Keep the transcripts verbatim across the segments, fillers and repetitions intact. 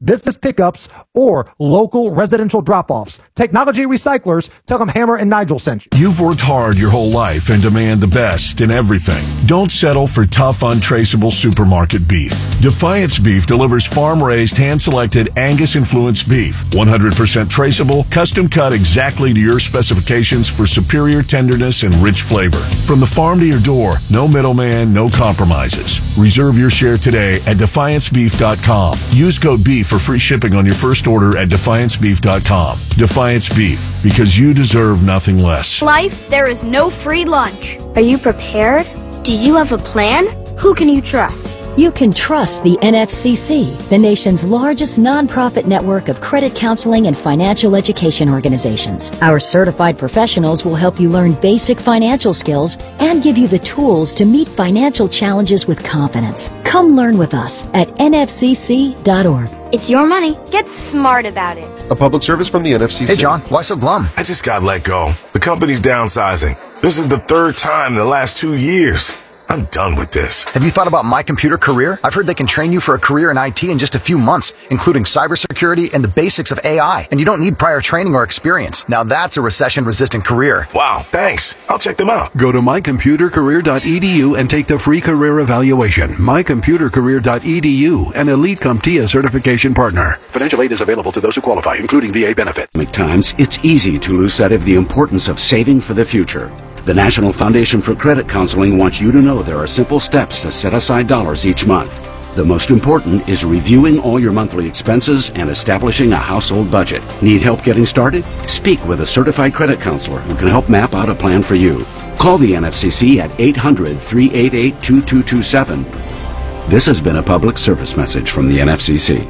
business pickups, or local residential drop-offs. Technology recyclers, tell them Hammer and Nigel sent you. You've worked hard your whole life and demand the best in everything. Don't settle for tough, untraceable supermarket beef. Defiance Beef delivers farm-raised, hand-selected, Angus-influenced beef. one hundred percent traceable, custom-cut exactly to your specifications for superior tenderness and rich flavor. From the farm to your door, no middleman, no compromises. Reserve your share today at defiance beef dot com. Use code BEEF for free shipping on your first order at defiance beef dot com. Defiance Beef, because you deserve nothing less. Life, there is no free lunch. Are you prepared? Do you have a plan? Who can you trust? You can trust the N F C C, the nation's largest nonprofit network of credit counseling and financial education organizations. Our certified professionals will help you learn basic financial skills and give you the tools to meet financial challenges with confidence. Come learn with us at N F C C dot org. It's your money. Get smart about it. A public service from the N F C C. Hey, John, why so glum? I just got let go. The company's downsizing. This is the third time in the last two years. I'm done with this. Have you thought about My Computer Career? I've heard they can train you for a career in I T in just a few months, including cybersecurity and the basics of A I. And you don't need prior training or experience. Now that's a recession-resistant career. Wow, thanks. I'll check them out. Go to my computer career dot e d u and take the free career evaluation. my computer career dot e d u, an Elite CompTIA certification partner. Financial aid is available to those who qualify, including V A benefit. Times, it's easy to lose sight of the importance of saving for the future. The National Foundation for Credit Counseling wants you to know there are simple steps to set aside dollars each month. The most important is reviewing all your monthly expenses and establishing a household budget. Need help getting started? Speak with a certified credit counselor who can help map out a plan for you. Call the N F C C at eight hundred, three eight eight, two two two seven. This has been a public service message from the N F C C.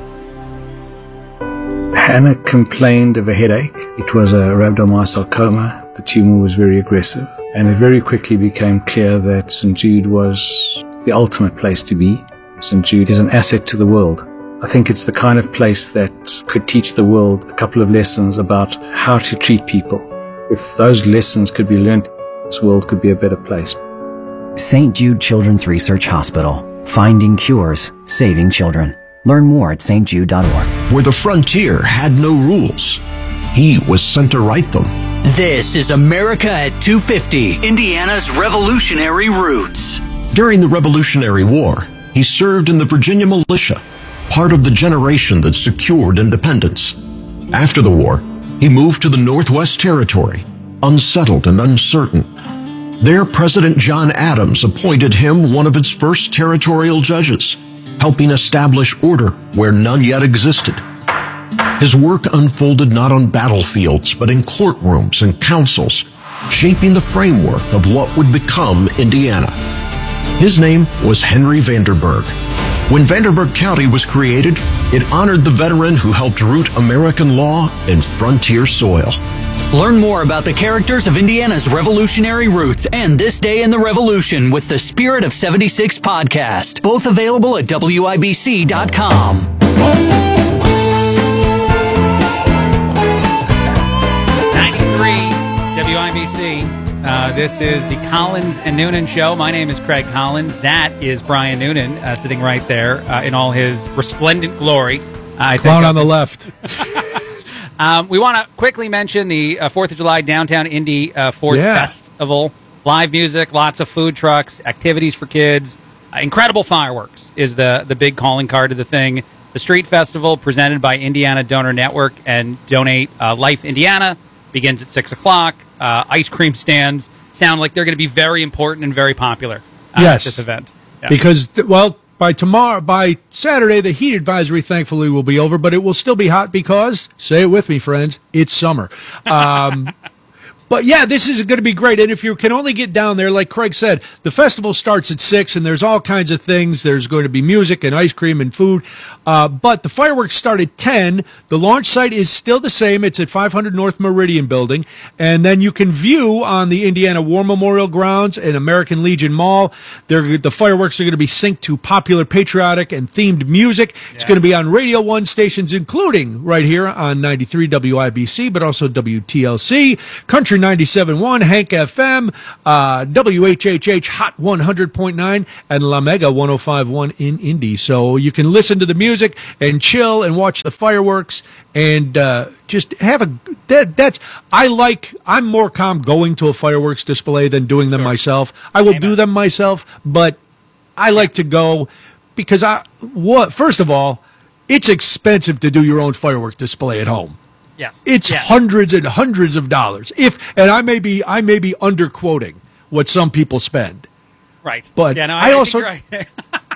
Hannah complained of a headache. It was a rhabdomyosarcoma. The tumor was very aggressive, and it very quickly became clear that Saint Jude was the ultimate place to be. Saint Jude is an asset to the world. I think it's the kind of place that could teach the world a couple of lessons about how to treat people. If those lessons could be learned, this world could be a better place. Saint Jude Children's Research Hospital. Finding cures, saving children. Learn more at st jude dot org. Where the frontier had no rules, he was sent to write them. This is America at two fifty, Indiana's revolutionary roots. During the Revolutionary War, he served in the Virginia militia, part of the generation that secured independence. After the war, he moved to the Northwest Territory, unsettled and uncertain. There, President John Adams appointed him one of its first territorial judges, helping establish order where none yet existed. His work unfolded not on battlefields, but in courtrooms and councils, shaping the framework of what would become Indiana. His name was Henry Vanderburgh. When Vanderburgh County was created, it honored the veteran who helped root American law in frontier soil. Learn more about the characters of Indiana's revolutionary roots and This Day in the Revolution with the Spirit of seventy-six podcast. Both available at W I B C dot com. ninety-three W I B C. Uh, this is the Collins and Noonan Show. My name is Craig Collins. That is Brian Noonan uh, sitting right there uh, in all his resplendent glory. Uh, I Clown think on the left. Um, we want to quickly mention the uh, fourth of July Downtown Indy uh, Ford Yeah. Festival. Live music, lots of food trucks, activities for kids. Uh, incredible fireworks is the, the big calling card of the thing. The Street Festival, presented by Indiana Donor Network and Donate uh, Life Indiana, begins at six o'clock. Uh, ice cream stands sound like they're going to be very important and very popular uh, Yes. at this event. Yeah. Because, well, by tomorrow, by Saturday, the heat advisory, thankfully, will be over, but it will still be hot because, say it with me, friends, it's summer. Um, but yeah, this is going to be great. And if you can only get down there, like Craig said, the festival starts at six, and there's all kinds of things. There's going to be music and ice cream and food. Uh, but the fireworks start at ten. The launch site is still the same. It's at five hundred North Meridian Building. And then you can view on the Indiana War Memorial Grounds and American Legion Mall. They're, the fireworks are going to be synced to popular patriotic and themed music. It's going to be on Radio one stations, including right here on ninety-three W I B C, but also W T L C, Country ninety-seven point one, Hank F M, uh, W H H H Hot one hundred point nine, and La Mega one oh five point one in Indy. So you can listen to the music and chill and watch the fireworks and uh, just have a that, that's I like I'm more calm going to a fireworks display than doing them sure. myself. I will Amen. do them myself, but I like to go because I what first of all, it's expensive to do your own fireworks display at home. Yes. It's yes. hundreds and hundreds of dollars. If and I may be I may be underquoting what some people spend. Right. But yeah, no, I, I also think you're right.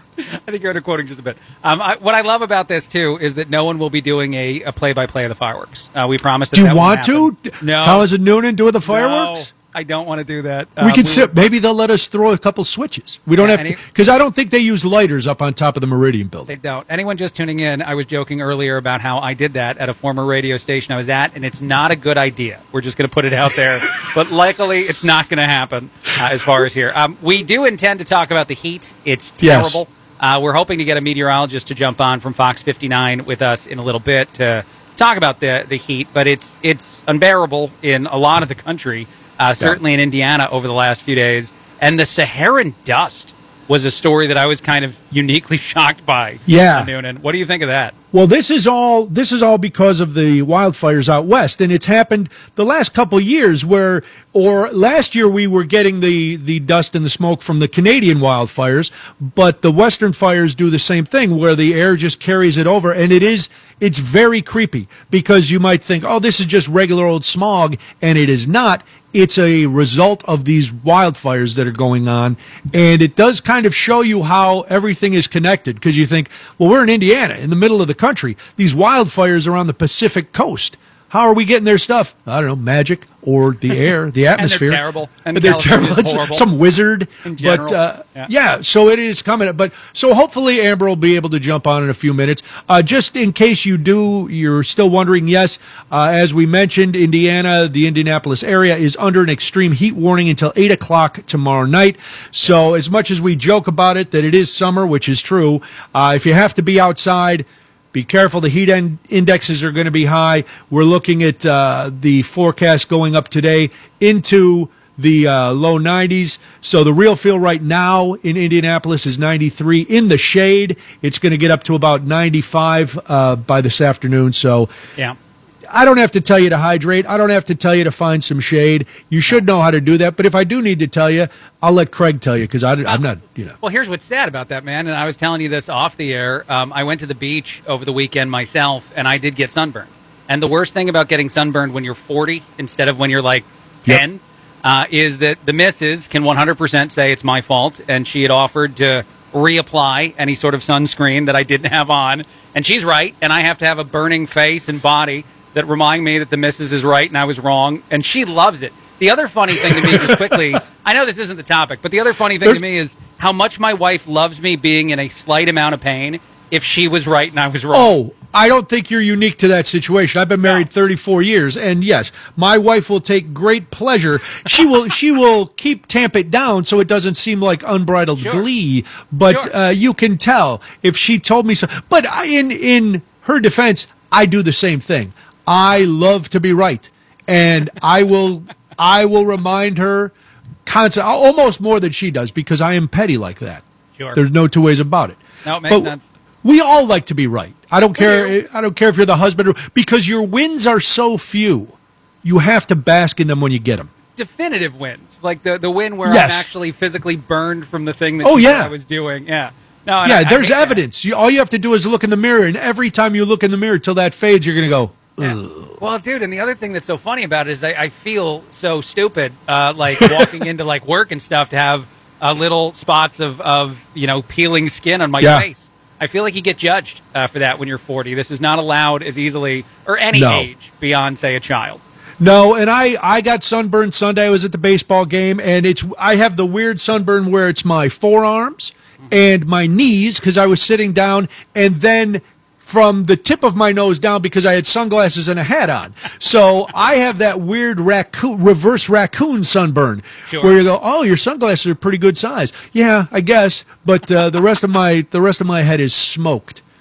I think you're underquoting just a bit. Um, I, what I love about this too is that no one will be doing a, a play-by-play of the fireworks. Uh, we promised. That do you that want to? No. How is it Noonan doing the fireworks? No. I don't want to do that. We uh, can we sit. Were, maybe they'll let us throw a couple switches. We don't yeah, have because I don't think they use lighters up on top of the Meridian building. They don't. Anyone just tuning in, I was joking earlier about how I did that at a former radio station I was at, and it's not a good idea. We're just going to put it out there. But luckily, it's not going to happen uh, as far as here. Um, we do intend to talk about the heat. It's terrible. Yes. Uh, we're hoping to get a meteorologist to jump on from Fox fifty-nine with us in a little bit to talk about the, the heat, but it's it's unbearable in a lot of the country. Uh, certainly in Indiana over the last few days. And the Saharan dust was a story that I was kind of uniquely shocked by. Yeah. Noonan. What do you think of that? Well, this is all this is all because of the wildfires out west, and it's happened the last couple of years where or last year we were getting the, the dust and the smoke from the Canadian wildfires, but the western fires do the same thing where the air just carries it over, and it is it's very creepy because you might think, "Oh, this is just regular old smog," and it is not. It's a result of these wildfires that are going on, and it does kind of show you how everything is connected because you think, well, we're in Indiana, in the middle of the country. These wildfires are on the Pacific coast. How are we getting their stuff? I don't know, magic or the air, the atmosphere. And they're terrible. And they're terrible. It's horrible. some wizard. In general. But uh, yeah. yeah, so it is coming. But so hopefully Amber will be able to jump on in a few minutes. Uh, just in case you do, you're still wondering, yes, uh, as we mentioned, Indiana, the Indianapolis area is under an extreme heat warning until eight o'clock tomorrow night. So as much as we joke about it, that it is summer, which is true, uh, if you have to be outside, be careful. The heat en- indexes are going to be high. We're looking at uh, the forecast going up today into the uh, low nineties. So the real feel right now in Indianapolis is ninety-three. In the shade, it's going to get up to about ninety-five uh, by this afternoon. So yeah. I don't have to tell you to hydrate. I don't have to tell you to find some shade. You should know how to do that. But if I do need to tell you, I'll let Craig tell you because I'm not, you know. Well, here's what's sad about that, man. And I was telling you this off the air. Um, I went to the beach over the weekend myself, and I did get sunburned. And the worst thing about getting sunburned when you're forty instead of when you're like ten yep. uh, is that the missus can one hundred percent say it's my fault, and she had offered to reapply any sort of sunscreen that I didn't have on. And she's right, and I have to have a burning face and body that remind me that the missus is right and I was wrong, and she loves it. The other funny thing to me, just quickly, I know this isn't the topic, but the other funny thing There's, to me is how much my wife loves me being in a slight amount of pain if she was right and I was wrong. Oh, I don't think you're unique to that situation. I've been married no. thirty-four years, and yes, my wife will take great pleasure. She will she will keep tamp it down so it doesn't seem like unbridled sure. glee, but sure. uh, you can tell if she told me so. But in in her defense, I do the same thing. I love to be right, and I will I will remind her constantly, almost more than she does, because I am petty like that. Sure. There's no two ways about it. No, it makes but sense. We all like to be right. I don't care. I don't care if you're the husband, or, because your wins are so few. You have to bask in them when you get them. Definitive wins, like the the win where yes. I'm actually physically burned from the thing that oh, she yeah. I was doing. Yeah. No, yeah, I, there's I evidence. You, all you have to do is look in the mirror, and every time you look in the mirror till that fades, you're going to go, yeah. Well, dude, and the other thing that's so funny about it is I, I feel so stupid, uh, like walking into like work and stuff to have uh, little spots of, of you know peeling skin on my yeah. face. I feel like you get judged uh, for that when you're forty. This is not allowed as easily, or any no. age beyond, say, a child. No, and I, I got sunburned Sunday. I was at the baseball game, and it's I have the weird sunburn where it's my forearms and my knees because I was sitting down, and then from the tip of my nose down because I had sunglasses and a hat on. So I have that weird raccoon, reverse raccoon sunburn sure. where you go, oh, your sunglasses are pretty good size. Yeah, I guess, but uh, the rest of my the rest of my head is smoked.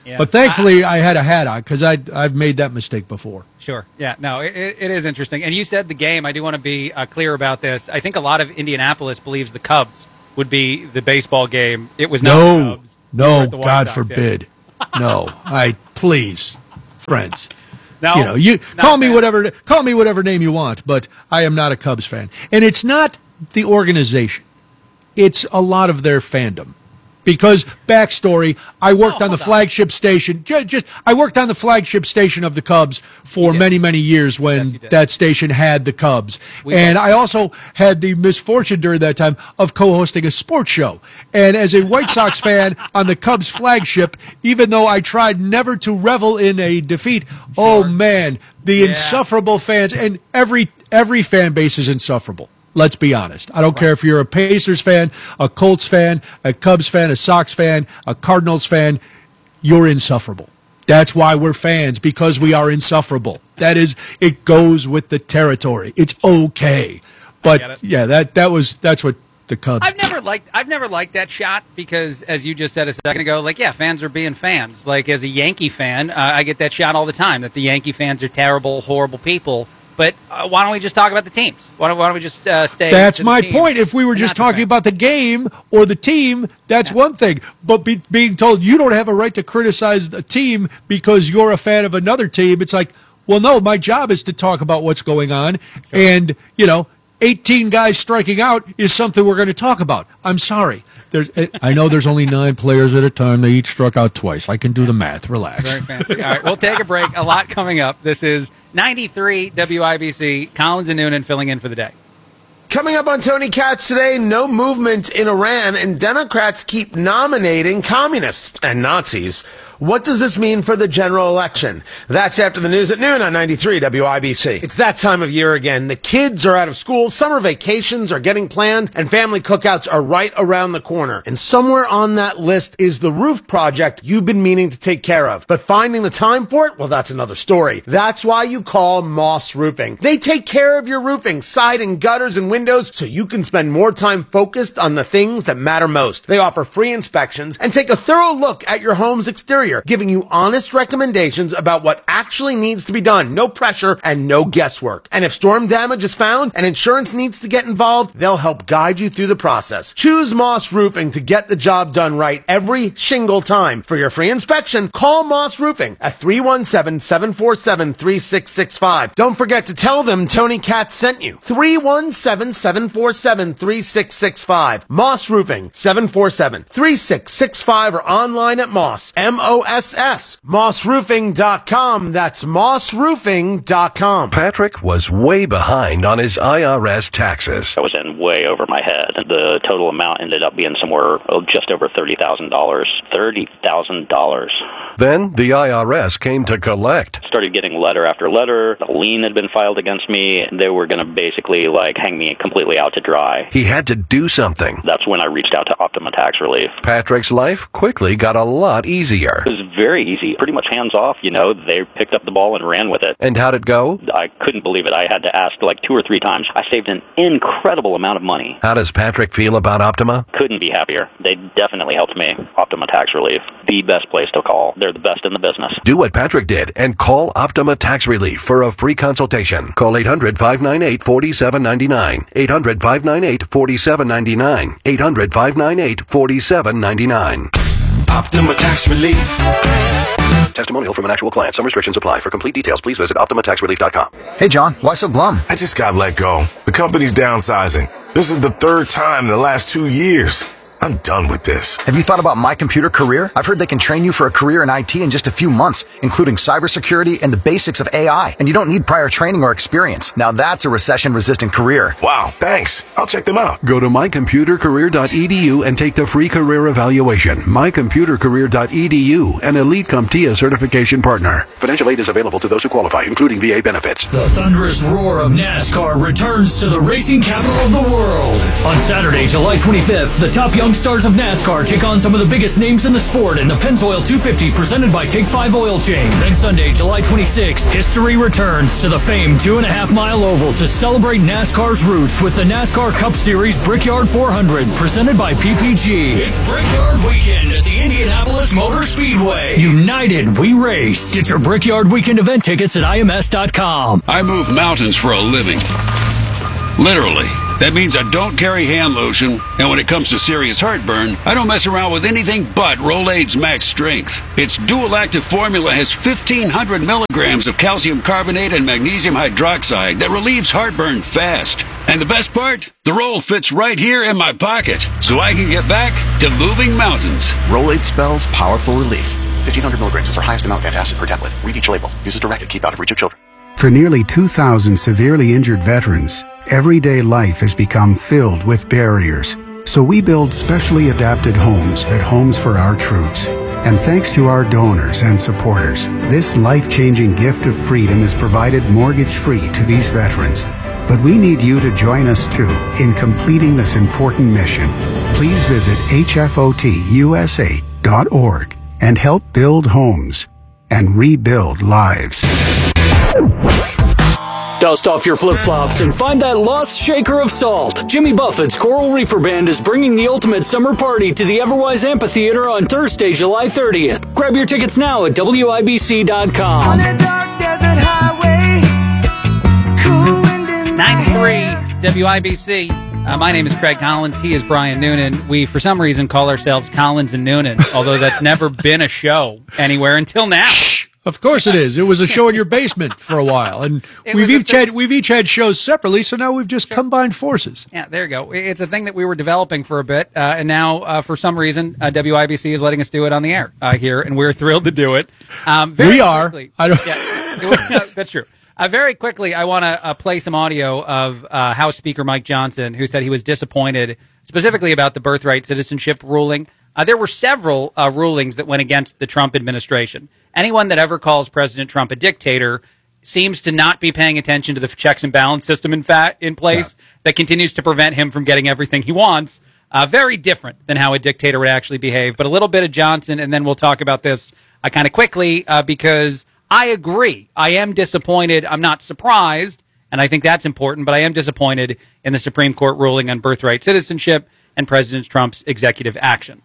Yeah. But thankfully, I, I had a hat on because I've made that mistake before. Sure. Yeah. No, it, it is interesting. And you said the game. I do want to be uh, clear about this. I think a lot of Indianapolis believes the Cubs would be the baseball game. It was not no, the Cubs. No, the God Sox, forbid. yeah. No, I please, friends. No, you know, you call me bad. whatever call me whatever name you want, but I am not a Cubs fan, and it's not the organization; it's a lot of their fandom. Because backstory, I worked oh, on the flagship on. station. Just, just I worked on the flagship station of the Cubs for many, many years when yes, that station had the Cubs, we and I also had the misfortune during that time of co-hosting a sports show. And as a White Sox fan on the Cubs flagship, even though I tried never to revel in a defeat, sure. oh man, the yeah. insufferable fans, and every every fan base is insufferable. Let's be honest. I don't right. care if you're a Pacers fan, a Colts fan, a Cubs fan, a Sox fan, a Cardinals fan. You're insufferable. That's why we're fans, because we are insufferable. That is, it goes with the territory. It's okay. But yeah, that that was that's what the Cubs. I've never liked I've never liked that shot because, as you just said a second ago, like yeah, fans are being fans. Like as a Yankee fan, uh, I get that shot all the time that the Yankee fans are terrible, horrible people. But uh, why don't we just talk about the teams? Why don't, why don't we just uh, stay? That's my point. If we were just talking about the game or the team, that's yeah. one thing. But be, being told you don't have a right to criticize the team because you're a fan of another team, it's like, well, no, my job is to talk about what's going on. Sure. And, you know, eighteen guys striking out is something we're going to talk about. I'm sorry. There's, I know there's only nine players at a time. They each struck out twice. I can do the math. Relax. Very fancy. All right, we'll take a break. A lot coming up. This is ninety-three W I B C. Collins and Noonan filling in for the day. Coming up on Tony Katz today, no movement in Iran, and Democrats keep nominating communists and Nazis. What does this mean for the general election? That's after the news at noon on ninety-three W I B C. It's that time of year again. The kids are out of school, summer vacations are getting planned, and family cookouts are right around the corner. And somewhere on that list is the roof project you've been meaning to take care of. But finding the time for it, well, that's another story. That's why you call Moss Roofing. They take care of your roofing, siding, gutters, and windows so you can spend more time focused on the things that matter most. They offer free inspections and take a thorough look at your home's exterior, giving you honest recommendations about what actually needs to be done. No pressure and no guesswork. And if storm damage is found and insurance needs to get involved, they'll help guide you through the process. Choose Moss Roofing to get the job done right every shingle time. For your free inspection, call Moss Roofing at three one seven, seven four seven, three six six five. Don't forget to tell them Tony Katz sent you. three one seven, seven four seven, three six six five. Moss Roofing, seven four seven, three six six five, or online at Moss, M O S S, moss roofing dot com. That's moss roofing dot com. Patrick was way behind on his I R S taxes. I was in way over my head. The total amount ended up being somewhere oh, just over thirty thousand dollars. thirty thousand dollars. Then the I R S came to collect. Started getting letter after letter. A lien had been filed against me. They were going to basically like hang me completely out to dry. He had to do something. That's when I reached out to Optima Tax Relief. Patrick's life quickly got a lot easier. It was very easy, pretty much hands off, you know. They picked up the ball and ran with it. And how'd it go? I couldn't believe it. I had to ask like two or three times. I saved an incredible amount of money. How does Patrick feel about Optima? Couldn't be happier. They definitely helped me. Optima Tax Relief, the best place to call. They're the best in the business. Do what Patrick did and call Optima Tax Relief for a free consultation. Call eight hundred, five nine eight, four seven nine nine. eight hundred, five nine eight, four seven nine nine. eight hundred, five nine eight, four seven nine nine. Optima Tax Relief. Testimonial from an actual client. Some restrictions apply. For complete details, please visit optima tax relief dot com. Hey, John, why so glum? I just got let go. The company's downsizing. This is the third time in the last two years. I'm done with this. Have you thought about My Computer Career? I've heard they can train you for a career in I T in just a few months, including cybersecurity and the basics of A I. And you don't need prior training or experience. Now that's a recession-resistant career. Wow, thanks. I'll check them out. Go to my computer career dot e d u and take the free career evaluation. my computer career dot e d u, an Elite CompTIA certification partner. Financial aid is available to those who qualify, including V A benefits. The thunderous roar of NASCAR returns to the racing capital of the world. On Saturday, July twenty-fifth, the top young stars of NASCAR take on some of the biggest names in the sport in the Pennzoil two fifty presented by Take five Oil Change. Then Sunday, July twenty-sixth, history returns to the famed two and a half mile oval to celebrate NASCAR's roots with the NASCAR Cup Series Brickyard four hundred presented by P P G. It's Brickyard Weekend at the Indianapolis Motor Speedway. United, we race. Get your Brickyard Weekend event tickets at I M S dot com. I move mountains for a living. Literally. That means I don't carry hand lotion, and when it comes to serious heartburn, I don't mess around with anything but Rolaids Max Strength. Its dual-active formula has fifteen hundred milligrams of calcium carbonate and magnesium hydroxide that relieves heartburn fast. And the best part? The roll fits right here in my pocket, so I can get back to moving mountains. Rolaids spells powerful relief. fifteen hundred milligrams is our highest amount of antacid per tablet. Read each label. Use as directed. Keep out of reach of children. For nearly two thousand severely injured veterans, everyday life has become filled with barriers. So we build specially adapted homes at Homes for Our Troops. And thanks to our donors and supporters, this life-changing gift of freedom is provided mortgage-free to these veterans. But we need you to join us too in completing this important mission. Please visit H F O T U S A dot org and help build homes and rebuild lives. Dust off your flip-flops and find that lost shaker of salt. Jimmy Buffett's Coral Reefer Band is bringing the ultimate summer party to the Everwise Amphitheater on Thursday, July thirtieth. Grab your tickets now at W I B C dot com. ninety-three W I B C. Uh, my name is Craig Collins. He is Brian Noonan. We, for some reason, call ourselves Collins and Noonan, although that's never been a show anywhere until now. Of course it is. It was a show in your basement for a while, and It we've was a each had we've each had shows separately. So now we've just combined forces. Yeah, there you go. It's a thing that we were developing for a bit, uh, and now, uh, for some reason, uh, W I B C is letting us do it on the air uh, here, and we're thrilled to do it. Um, very We are. quickly- I don't. Yeah, that's true. Uh, very quickly, I want to uh, play some audio of uh, House Speaker Mike Johnson, who said he was disappointed specifically about the birthright citizenship ruling. Uh, there were several uh, rulings that went against the Trump administration. Anyone that ever calls President Trump a dictator seems to not be paying attention to the checks and balance system in, fa- in place yeah. that continues to prevent him from getting everything he wants. Uh, very different than how a dictator would actually behave. But a little bit of Johnson, and then we'll talk about this uh, kind of quickly uh, because I agree. I am disappointed. I'm not surprised, and I think that's important, but I am disappointed in the Supreme Court ruling on birthright citizenship and President Trump's executive action.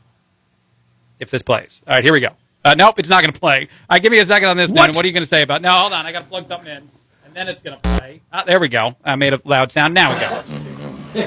If this plays. All right, here we go. Uh, nope, it's not going to play. All right, give me a second on this, What? then. What are you going to say about... No, hold on. I got to plug something in, and then it's going to play. Ah, there we go. I made a loud sound. Now it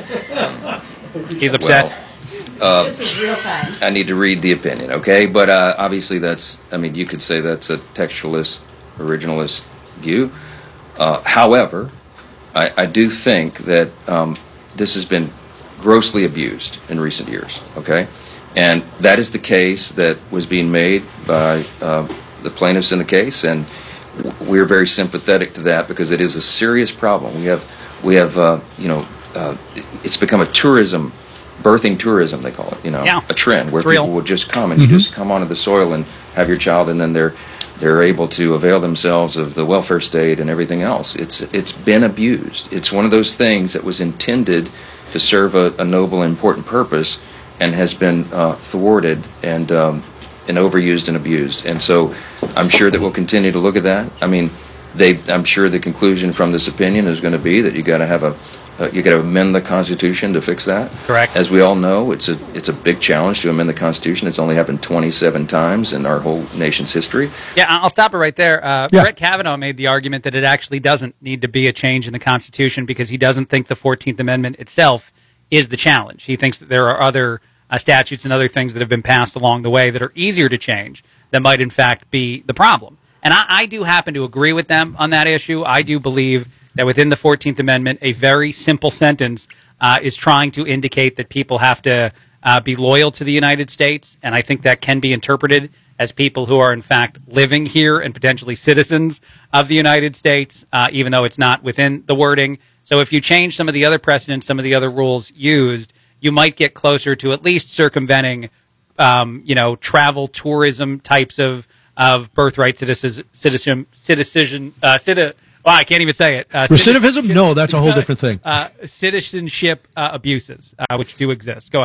goes. He's upset. Well, uh, This is real time. I need to read the opinion, okay? But uh, obviously that's, I mean, you could say that's a textualist, originalist view. Uh, however, I, I do think that um, this has been grossly abused in recent years, okay? And that is the case that was being made by uh, the plaintiffs in the case, and we're very sympathetic to that because it is a serious problem. We have, we have, uh, you know, uh, it's become a tourism, birthing tourism, they call it, you know, Yeah. a trend where It's real. people will just come and Mhm. you just come onto the soil and have your child, and then they're they're able to avail themselves of the welfare state and everything else. It's it's been abused. It's one of those things that was intended to serve a, a noble and important purpose, and has been uh, thwarted and um, and overused and abused. And so I'm sure that we'll continue to look at that. I mean, they. I'm sure the conclusion from this opinion is going to be that you got to have a uh, you got to amend the Constitution to fix that. Correct. As we all know, it's a it's a big challenge to amend the Constitution. It's only happened twenty-seven times in our whole nation's history. Yeah, I'll stop it right there. Uh, Yeah. Brett Kavanaugh made the argument that it actually doesn't need to be a change in the Constitution because he doesn't think the fourteenth Amendment itself is the challenge. He thinks that there are other uh, statutes and other things that have been passed along the way that are easier to change that might, in fact, be the problem. And I, I do happen to agree with them on that issue. I do believe that within the fourteenth Amendment, a very simple sentence uh, is trying to indicate that people have to uh, be loyal to the United States, and I think that can be interpreted as people who are, in fact, living here and potentially citizens of the United States, uh, even though it's not within the wording. So if you change some of the other precedents, some of the other rules used, you might get closer to at least circumventing, um, you know, travel, tourism types of, of birthright citizen, citizen, citizen, uh, citi- well, I can't even say it. Uh, Recidivism? citizenship- No, that's a whole different thing. Uh, citizenship uh, abuses, uh, which do exist. Go ahead.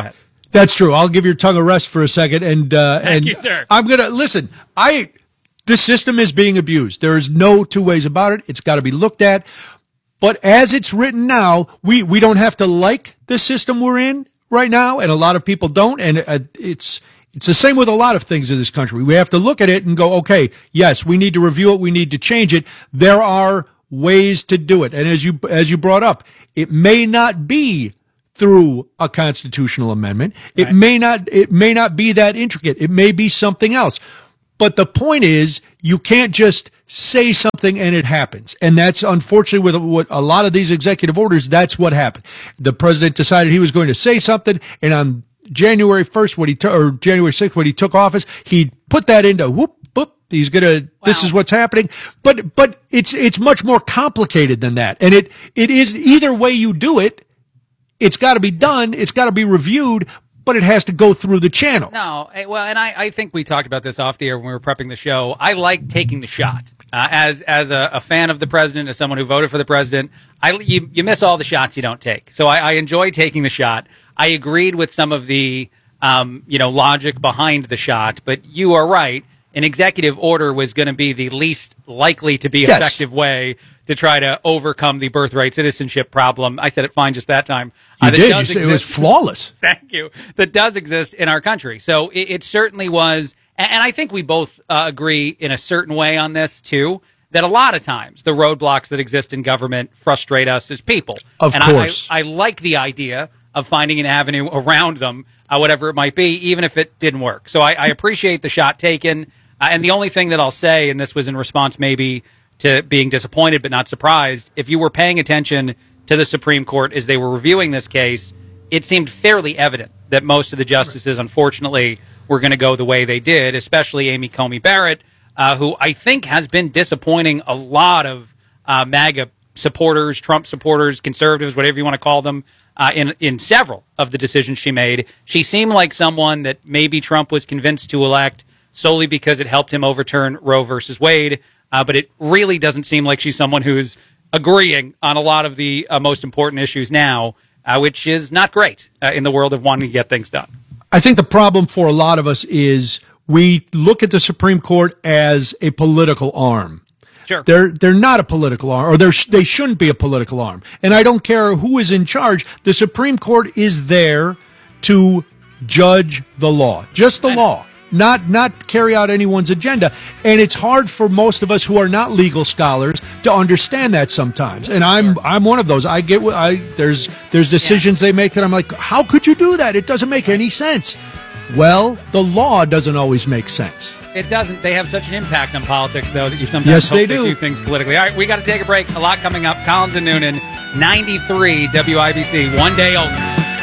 That's true. I'll give your tongue a rest for a second. And, uh, Thank and you, sir. I'm going to listen. I, this system is being abused. There is no two ways about it. It's got to be looked at. But as it's written now, we, we don't have to like the system we're in right now. And a lot of people don't. And uh, it's, it's the same with a lot of things in this country. We have to look at it and go, okay, yes, we need to review it. We need to change it. There are ways to do it. And as you, as you brought up, it may not be through a constitutional amendment. It right. may not, it may not be that intricate. It may be something else. But the point is, you can't just say something and it happens. And that's unfortunately with what a lot of these executive orders, that's what happened. The president decided he was going to say something, and on January first, when he took, or January sixth, when he took office, he put that into whoop, whoop. He's gonna, wow. This is what's happening. But, but it's, it's much more complicated than that. And it, it is either way you do it, it's got to be done. It's got to be reviewed, but it has to go through the channels. No, well, and I, I think we talked about this off the air when we were prepping the show. I like taking the shot. Uh, as as a, a fan of the president, as someone who voted for the president, I, you, you miss all the shots you don't take. So I, I enjoy taking the shot. I agreed with some of the um, you know logic behind the shot, but you are right. An executive order was going to be the least likely to be yes. effective way to try to overcome the birthright citizenship problem. I said it fine just that time. You uh, did. You said it was flawless. Thank you. That does exist in our country. So it, it certainly was. And, and I think we both uh, agree in a certain way on this, too, that a lot of times the roadblocks that exist in government frustrate us as people. Of and course. I, I like the idea of finding an avenue around them, uh, whatever it might be, even if it didn't work. So I, I appreciate the shot taken. Uh, and the only thing that I'll say, and this was in response maybe to being disappointed but not surprised, if you were paying attention to the Supreme Court as they were reviewing this case, it seemed fairly evident that most of the justices, unfortunately, were going to go the way they did, especially Amy Coney Barrett, uh, who I think has been disappointing a lot of uh, MAGA supporters, Trump supporters, conservatives, whatever you want to call them, uh, in, in several of the decisions she made. She seemed like someone that maybe Trump was convinced to elect solely because it helped him overturn Roe versus Wade. Uh, but it really doesn't seem like she's someone who's agreeing on a lot of the uh, most important issues now, uh, which is not great uh, in the world of wanting to get things done. I think the problem for a lot of us is we look at the Supreme Court as a political arm. Sure. They're, they're not a political arm, or they're, they shouldn't be a political arm. And I don't care who is in charge. The Supreme Court is there to judge the law, just the law. Not not carry out anyone's agenda. And it's hard for most of us who are not legal scholars to understand that sometimes. And I'm I'm one of those. I get I there's there's decisions yeah. they make that I'm like, how could you do that? It doesn't make any sense. Well, the law doesn't always make sense. It doesn't. They have such an impact on politics, though, that you sometimes yes, hope they, they do. do things politically. All right, we got to take a break. A lot coming up. Collins and Noonan, ninety-three W I B C, one day old.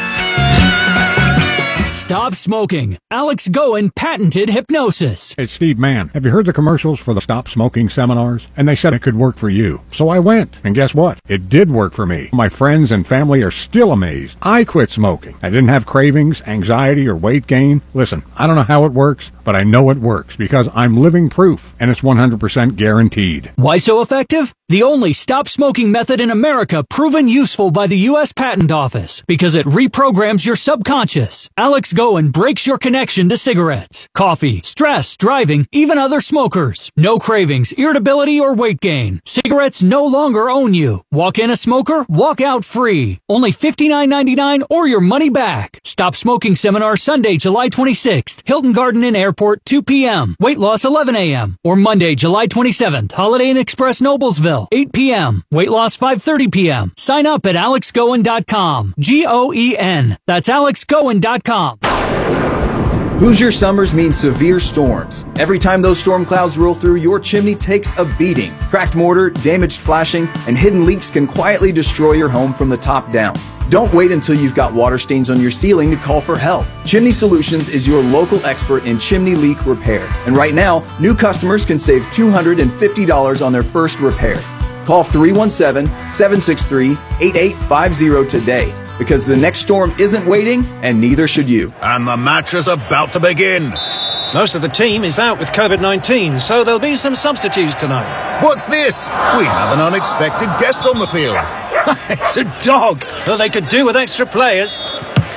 Stop smoking. Alex Goen patented hypnosis. It's Steve Mann. Have you heard the commercials for the Stop Smoking seminars? And they said it could work for you. So I went. And guess what? It did work for me. My friends and family are still amazed. I quit smoking. I didn't have cravings, anxiety, or weight gain. Listen, I don't know how it works, but I know it works because I'm living proof, and it's one hundred percent guaranteed. Why so effective? The only stop smoking method in America proven useful by the U S Patent Office because it reprograms your subconscious. Alex Goen breaks your connection to cigarettes, coffee, stress, driving, even other smokers. No cravings, irritability, or weight gain. Cigarettes no longer own you. Walk in a smoker, walk out free. Only fifty-nine ninety-nine or your money back. Stop Smoking Seminar Sunday, July twenty-sixth. Hilton Garden Inn Airport, two p.m. Weight loss, eleven a.m. Or Monday, July twenty-seventh. Holiday Inn Express, Noblesville, eight p.m. Weight loss, five thirty p.m. Sign up at alex goen dot com. G O E N. That's alex goen dot com. Hoosier summers mean severe storms. Every time those storm clouds roll through, your chimney takes a beating. Cracked mortar, damaged flashing, and hidden leaks can quietly destroy your home from the top down. Don't wait until you've got water stains on your ceiling to call for help. Chimney Solutions is your local expert in chimney leak repair. And right now, new customers can save two hundred fifty dollars on their first repair. Call three one seven, seven six three, eight eight five zero today, because the next storm isn't waiting, and neither should you. And the match is about to begin. Most of the team is out with COVID nineteen, so there'll be some substitutes tonight. What's this? We have an unexpected guest on the field. It's a dog. Well, they could do with extra players.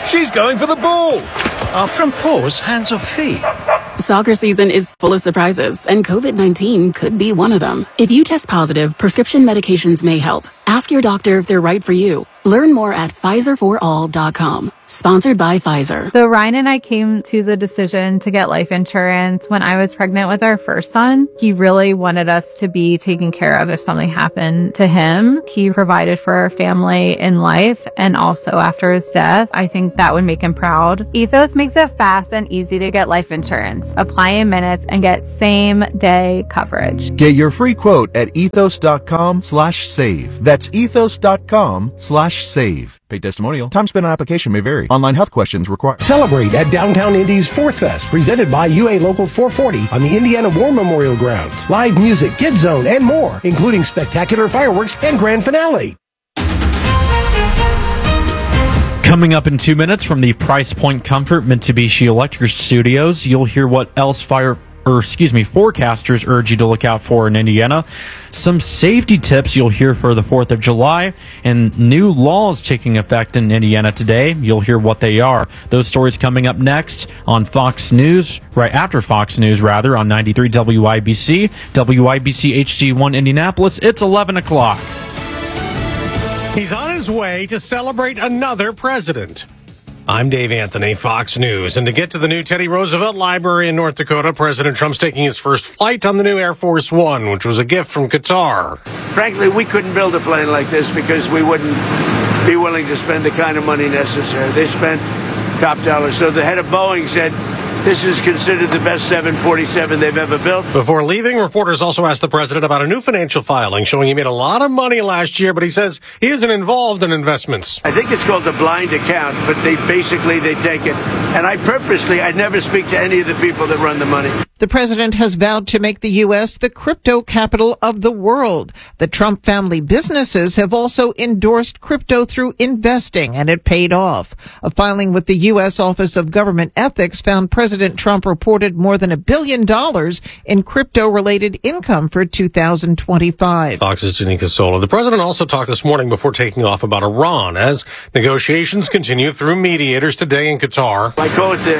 She's going for the ball. Our front paws, hands or feet? Soccer season is full of surprises, and COVID nineteen could be one of them. If you test positive, prescription medications may help. Ask your doctor if they're right for you. Learn more at Pfizer for all dot com. Sponsored by Pfizer. So Ryan and I came to the decision to get life insurance when I was pregnant with our first son. He really wanted us to be taken care of if something happened to him. He provided for our family in life and also after his death. I think that would make him proud. Ethos makes it fast and easy to get life insurance. Apply in minutes and get same day coverage. Get your free quote at ethos.com slash save. That's ethos.com slash save. Paid testimonial. Time spent on application may vary. Online health questions required. Celebrate at Downtown Indy's Fourth Fest, presented by U A Local four forty on the Indiana War Memorial Grounds. Live music, Kid Zone, and more, including spectacular fireworks and grand finale. Coming up in two minutes from the Price Point Comfort Mitsubishi Electric Studios, you'll hear what else fire or excuse me, forecasters urge you to look out for in Indiana. Some safety tips you'll hear for the fourth of July, and new laws taking effect in Indiana today. You'll hear what they are. Those stories coming up next on Fox News, right after Fox News, rather, on ninety-three W I B C, W I B C H D one Indianapolis. It's eleven o'clock. He's on his way to celebrate another president. I'm Dave Anthony, Fox News. And to get to the new Teddy Roosevelt Library in North Dakota, President Trump's taking his first flight on the new Air Force One, which was a gift from Qatar. Frankly, we couldn't build a plane like this because we wouldn't be willing to spend the kind of money necessary. They spent top dollar. So the head of Boeing said, this is considered the best seven forty-seven they've ever built. Before leaving, reporters also asked the president about a new financial filing showing he made a lot of money last year, but he says he isn't involved in investments. I think it's called a blind account, but they basically, they take it. And I purposely, I never speak to any of the people that run the money. The president has vowed to make the U S the crypto capital of the world. The Trump family businesses have also endorsed crypto through investing, and it paid off. A filing with the U S Office of Government Ethics found President Trump reported more than a billion dollars in crypto-related income for two thousand twenty-five. Fox's Janika Sola. The president also talked this morning before taking off about Iran as negotiations continue through mediators today in Qatar. I call it the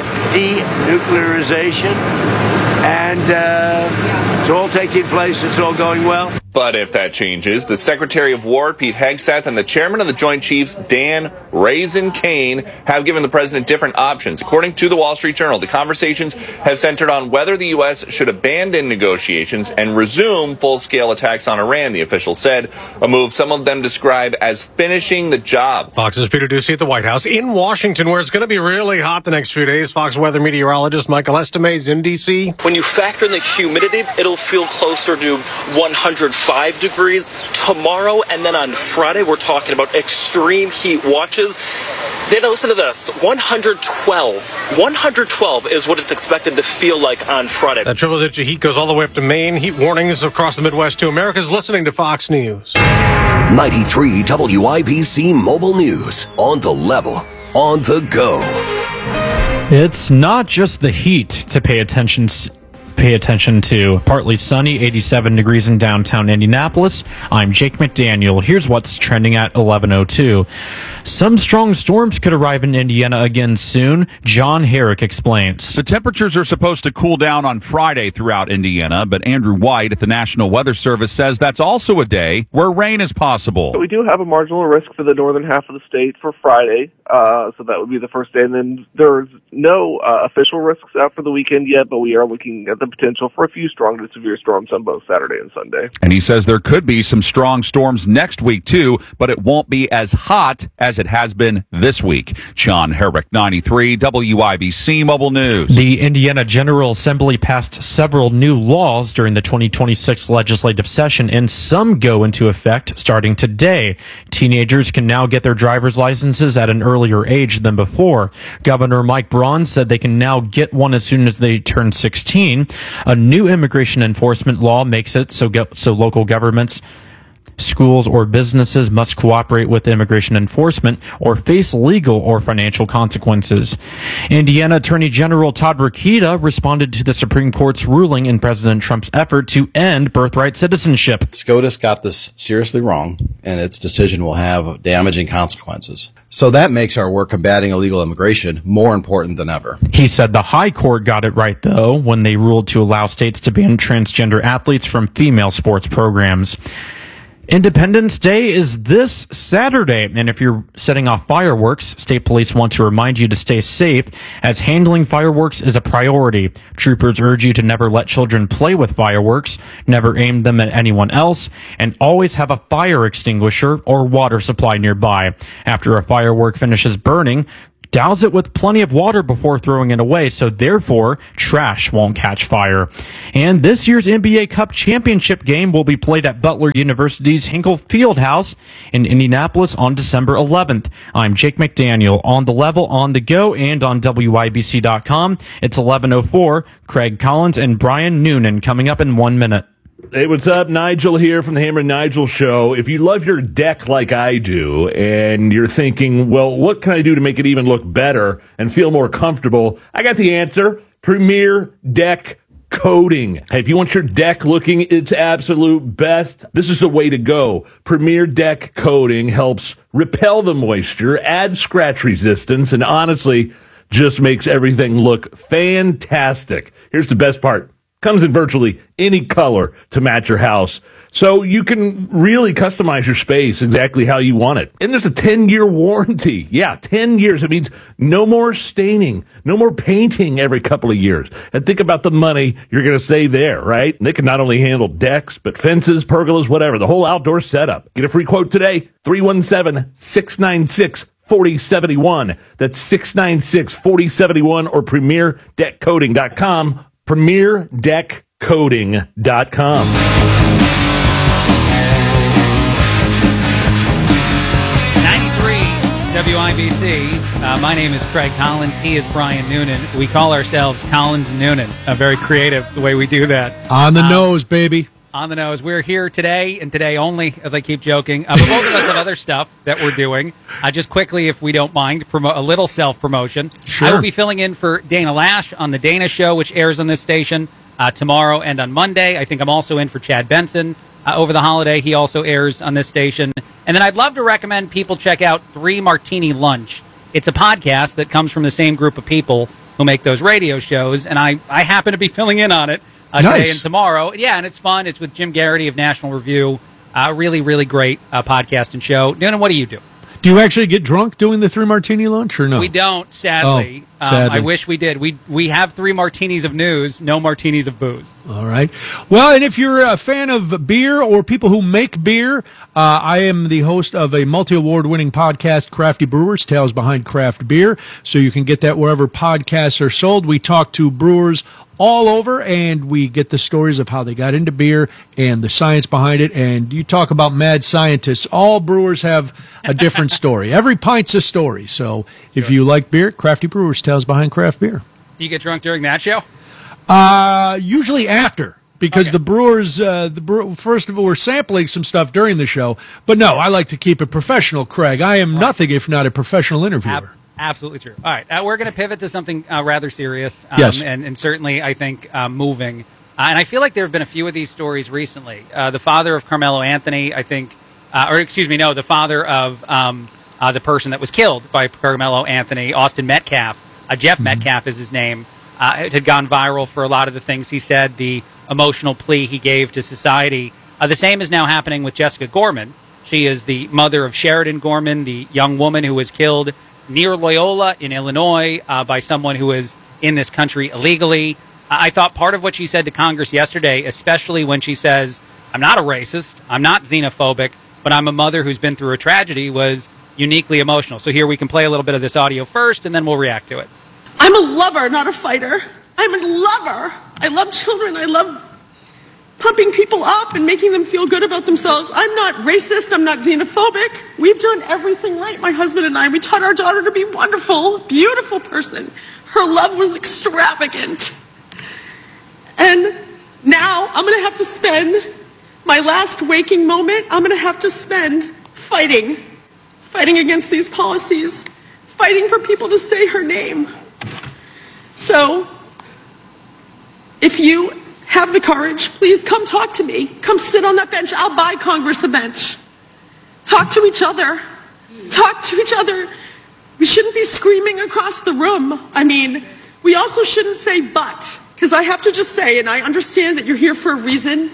denuclearization. And uh, it's all taking place. It's all going well. But if that changes, the Secretary of War, Pete Hegseth, and the Chairman of the Joint Chiefs, Dan Raisin Kane, have given the president different options. According to the Wall Street Journal, the conversations have centered on whether the U S should abandon negotiations and resume full-scale attacks on Iran, the official said, a move some of them describe as finishing the job. Fox's Peter Ducey at the White House in Washington, where it's going to be really hot the next few days. Fox weather meteorologist Michael Estemays in D C. When you factor in the humidity, it'll feel closer to one hundred five degrees tomorrow, and then on Friday we're talking about extreme heat watches. Dana, listen to this. one hundred twelve. one hundred twelve is what it's expected to feel like on Friday. That triple digit heat goes all the way up to Maine. Heat warnings across the Midwest too. America's listening to Fox News. ninety-three W I B C Mobile News. On the level. On the go. It's not just the heat to pay attention Pay attention to. Partly sunny, eighty-seven degrees in downtown Indianapolis. I'm Jake McDaniel. Here's what's trending at eleven oh two. Some strong storms could arrive in Indiana again soon. John Herrick explains. The temperatures are supposed to cool down on Friday throughout Indiana, but Andrew White at the National Weather Service says that's also a day where rain is possible. We do have a marginal risk for the northern half of the state for Friday, uh, so that would be the first day. And then there's no uh, official risks out for the weekend yet, but we are looking at the potential for a few strong to severe storms on both Saturday and Sunday. And he says there could be some strong storms next week, too, but it won't be as hot as it has been this week. John Herrick, ninety-three W I B C Mobile News. The Indiana General Assembly passed several new laws during the twenty twenty-six legislative session, and some go into effect starting today. Teenagers can now get their driver's licenses at an earlier age than before. Governor Mike Braun said they can now get one as soon as they turn sixteen. A new immigration enforcement law makes it so, go- so local governments schools, or businesses must cooperate with immigration enforcement or face legal or financial consequences. Indiana Attorney General Todd Rokita responded to the Supreme Court's ruling in President Trump's effort to end birthright citizenship. SCOTUS got this seriously wrong, and its decision will have damaging consequences. So that makes our work combating illegal immigration more important than ever. He said the High Court got it right, though, when they ruled to allow states to ban transgender athletes from female sports programs. Independence Day is this Saturday, and if you're setting off fireworks, state police want to remind you to stay safe, as handling fireworks is a priority. Troopers urge you to never let children play with fireworks, never aim them at anyone else, and always have a fire extinguisher or water supply nearby. After a firework finishes burning, douse it with plenty of water before throwing it away, so therefore trash won't catch fire. And this year's N B A Cup championship game will be played at Butler University's Hinkle Fieldhouse in Indianapolis on December eleventh. I'm Jake McDaniel, on the level, on the go, and on W I B C dot com. It's eleven oh four. Craig Collins and Brian Noonan coming up in one minute. Hey, what's up? Nigel here from the Hammer and Nigel Show. If you love your deck like I do, and you're thinking, well, what can I do to make it even look better and feel more comfortable? I got the answer. Premier Deck Coating. Hey, if you want your deck looking its absolute best, this is the way to go. Premier Deck Coating helps repel the moisture, add scratch resistance, and honestly, just makes everything look fantastic. Here's the best part. Comes in virtually any color to match your house. So you can really customize your space exactly how you want it. And there's a ten-year warranty. Yeah, ten years. It means no more staining, no more painting every couple of years. And think about the money you're going to save there, right? And they can not only handle decks, but fences, pergolas, whatever, the whole outdoor setup. Get a free quote today, three one seven, six nine six, four oh seven one. That's six nine six, four oh seven one or premier deck coating dot com. premier deck coating dot com. ninety-three W I B C. Uh, my name is Craig Collins. He is Brian Noonan. We call ourselves Collins and Noonan. Uh, very creative the way we do that. On the um, nose, baby. On the nose. We're here today and today only, as I keep joking. Uh, but both of us have other stuff that we're doing. Uh, just quickly, if we don't mind, promote a little self-promotion. Sure. I will be filling in for Dana Lash on The Dana Show, which airs on this station uh, tomorrow and on Monday. I think I'm also in for Chad Benson uh, over the holiday. He also airs on this station. And then I'd love to recommend people check out Three Martini Lunch. It's a podcast that comes from the same group of people who make those radio shows, and I, I happen to be filling in on it. Uh, nice. Today and tomorrow. Yeah, and it's fun. It's with Jim Garrity of National Review. Uh, really, really great uh, podcast and show. Noonan, what do you do? Do you actually get drunk doing the three martini lunch or no? We don't, sadly. Oh, sadly. Um, I wish we did. We we have three martinis of news, no martinis of booze. All right. Well, and if you're a fan of beer or people who make beer, uh, I am the host of a multi-award winning podcast, Crafty Brewers, Tales Behind Craft Beer. So you can get that wherever podcasts are sold. We talk to brewers all over, and we get the stories of how they got into beer and the science behind it. And you talk about mad scientists. All brewers have a different story. Every pint's a story. So if you like beer, Crafty Brewers, Tales Behind Craft Beer. Do you get drunk during that show? Uh, usually after. Because Okay. the brewers, uh, the brew, first of all, we're sampling some stuff during the show. But no, I like to keep it professional, Craig. I am nothing if not a professional interviewer. Ab- absolutely true. All right, uh, we're going to pivot to something uh, rather serious. Um, Yes. And, and certainly, I think, uh, moving. Uh, and I feel like there have been a few of these stories recently. Uh, the father of Carmelo Anthony, I think, uh, or excuse me, no, the father of um, uh, the person that was killed by Carmelo Anthony, Austin Metcalf, uh, Jeff Mm-hmm. Metcalf is his name. Uh, it had gone viral for a lot of the things he said, the emotional plea he gave to society. Uh, the same is now happening with Jessica Gorman. She is the mother of Sheridan Gorman, the young woman who was killed near Loyola in Illinois uh, by someone who is in this country illegally. Uh, I thought part of what she said to Congress yesterday, especially when she says, I'm not a racist, I'm not xenophobic, but I'm a mother who's been through a tragedy, was uniquely emotional. So here we can play a little bit of this audio first, and then we'll react to it. I'm a lover, not a fighter. I'm a lover. I love children. I love pumping people up and making them feel good about themselves. I'm not racist. I'm not xenophobic. We've done everything right, my husband and I. We taught our daughter to be wonderful, beautiful person. Her love was extravagant. And now I'm going to have to spend My last waking moment, I'm going to have to spend fighting, fighting against these policies, fighting for people to say her name. So, if you have the courage, please come talk to me. Come sit on that bench. I'll buy Congress a bench. Talk to each other. Talk to each other. We shouldn't be screaming across the room. I mean, we also shouldn't say but, because I have to just say, and I understand that you're here for a reason,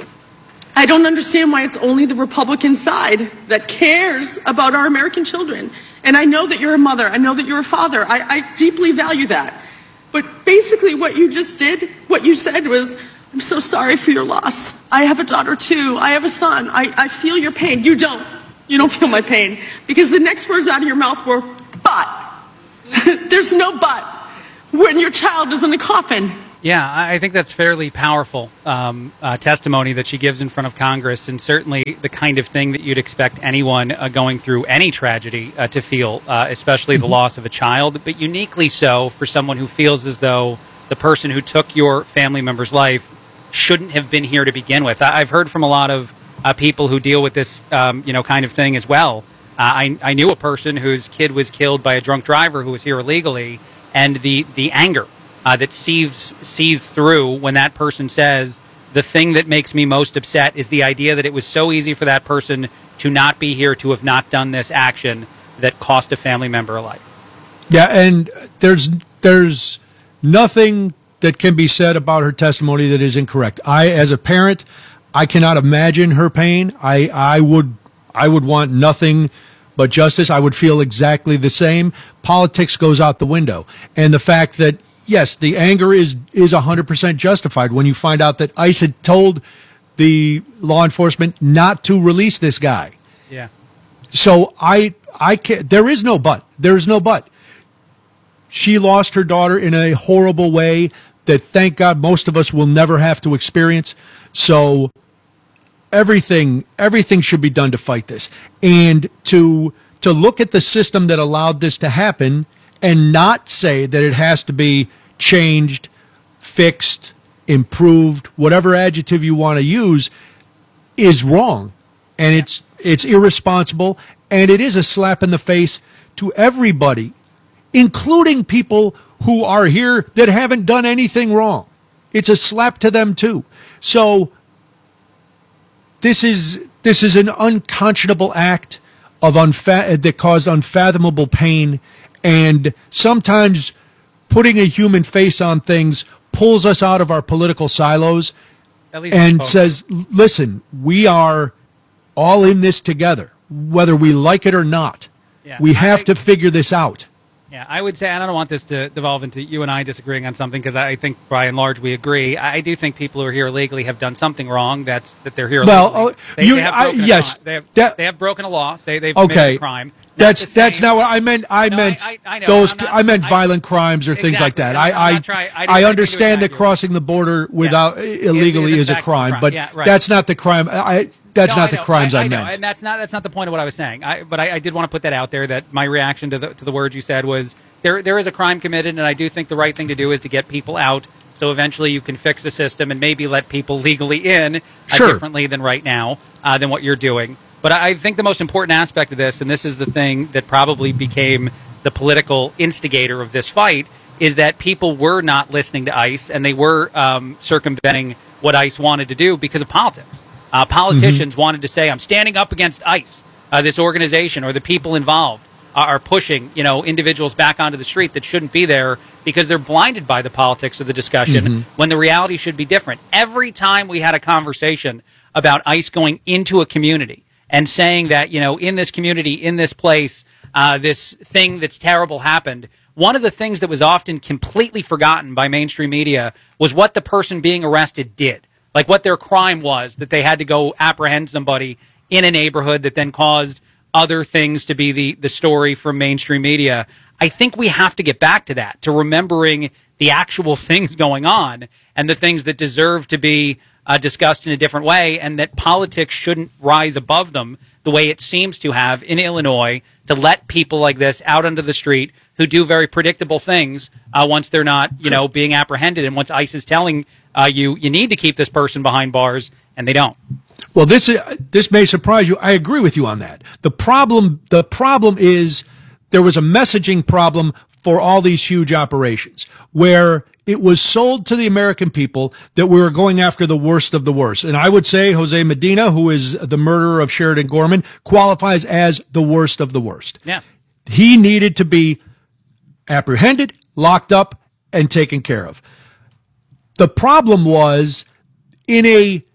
I don't understand why it's only the Republican side that cares about our American children. And I know that you're a mother. I know that you're a father. I, I deeply value that. But basically what you just did, what you said was, I'm so sorry for your loss. I have a daughter too. I have a son. I, I feel your pain. You don't. You don't feel my pain. Because the next words out of your mouth were, but. There's no but when your child is in a coffin. Yeah, I think that's fairly powerful um, uh, testimony that she gives in front of Congress, and certainly the kind of thing that you'd expect anyone uh, going through any tragedy uh, to feel, uh, especially the loss of a child, but uniquely so for someone who feels as though the person who took your family member's life shouldn't have been here to begin with. I- I've heard from a lot of uh, people who deal with this um, you know, kind of thing as well. Uh, I-, I knew a person whose kid was killed by a drunk driver who was here illegally, and the, the anger Uh, that seethes, seethes through when that person says, the thing that makes me most upset is the idea that it was so easy for that person to not be here, to have not done this action that cost a family member a life. Yeah, and there's there's nothing that can be said about her testimony that is incorrect. I, as a parent, I cannot imagine her pain. I, I would I would want nothing but justice. I would feel exactly the same. Politics goes out the window. And the fact that, yes, the anger is is one hundred percent justified when you find out that ICE had told the law enforcement not to release this guy. Yeah. So I I can't, there is no but. There is no but. She lost her daughter in a horrible way that, thank God, most of us will never have to experience. So everything everything should be done to fight this. And to to look at the system that allowed this to happen and not say that it has to be changed, fixed, improved, whatever adjective you want to use, is wrong. And it's it's irresponsible, and it is a slap in the face to everybody, including people who are here that haven't done anything wrong. It's a slap to them too. So this is this is an unconscionable act of unfa- that caused unfathomable pain. And sometimes putting a human face on things pulls us out of our political silos and says, listen, we are all in this together, whether we like it or not. Yeah, we have I, to figure this out. Yeah, I would say, and I don't want this to devolve into you and I disagreeing on something, because I think by and large we agree. I do think people who are here illegally have done something wrong. That's that they're here well, illegally. Oh, They, you, they have I, broken a yes, law. They have, that, they have broken a law. They, they've okay. committed a crime. That's that's not what I meant. I No, meant I- I- I know. those. I'm not- I meant I- violent crimes or things like that. Exactly. I'm- I I'm I, not trying- I didn't I think understand you that crossing the border without illegally Is- is is a in fact crime, crime. but Yeah, right. that's not the crime. I that's No, not I the know. crimes I, I, I know. meant. And that's not that's not the point of what I was saying. I, but I, I did want to put that out there, that my reaction to the to the words you said was there there is a crime committed, and I do think the right thing to do is to get people out, so eventually you can fix the system and maybe let people legally in uh, Sure. differently than right now, uh, than what you're doing. But I I think the most important aspect of this, and this is the thing that probably became the political instigator of this fight, is that people were not listening to ICE, and they were um, circumventing what ICE wanted to do because of politics. Uh, politicians mm-hmm. wanted to say, I'm standing up against ICE, uh, this organization, or the people involved are, are pushing, you know, individuals back onto the street that shouldn't be there because they're blinded by the politics of the discussion, mm-hmm. when the reality should be different. Every time we had a conversation about ICE going into a community and saying that, you know, in this community, in this place, uh, this thing that's terrible happened, one of the things that was often completely forgotten by mainstream media was what the person being arrested did. Like what their crime was, that they had to go apprehend somebody in a neighborhood that then caused other things to be the, the story from mainstream media. I think we have to get back to that, to remembering the actual things going on and the things that deserve to be uh, discussed in a different way, and that politics shouldn't rise above them the way it seems to have in Illinois, to let people like this out onto the street who do very predictable things uh, once they're not, you know, being apprehended, and once ICE is telling uh, you, you need to keep this person behind bars, and they don't. Well, this is, this may surprise you. I agree with you on that. The problem, the problem is there was a messaging problem for all these huge operations where it was sold to the American people that we were going after the worst of the worst. And I would say Jose Medina, who is the murderer of Sheridan Gorman, qualifies as the worst of the worst. Yes. He needed to be apprehended, locked up, and taken care of. The problem was in a